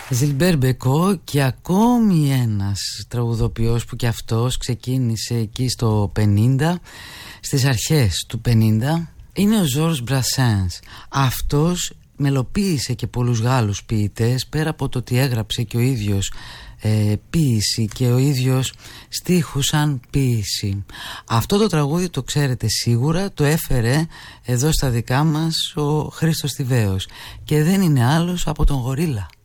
Ζιλμπέρ Μπεκό και ακόμη ένας τραγουδοποιός που και αυτός ξεκίνησε εκεί στο 50, στις αρχές του 50, είναι ο Ζορζ Μπρασένς. Αυτός μελοποίησε και πολλούς Γάλλους ποιητές, πέρα από το ότι έγραψε και ο ίδιος ποίηση και ο ίδιος στίχους σαν ποίηση. Αυτό το τραγούδι το ξέρετε σίγουρα, το έφερε εδώ στα δικά μας ο Χρήστος Θηβαίος και δεν είναι άλλος από τον Γορίλα.